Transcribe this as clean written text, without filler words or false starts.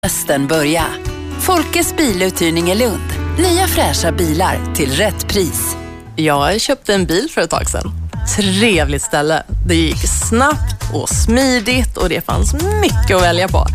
Hösten börja. Folkets biluthyrning i Lund. Nya fräscha bilar till rätt pris. Jag köpte en bil för ett tag sedan. Trevligt ställe. Det gick snabbt och smidigt och det fanns mycket att välja på.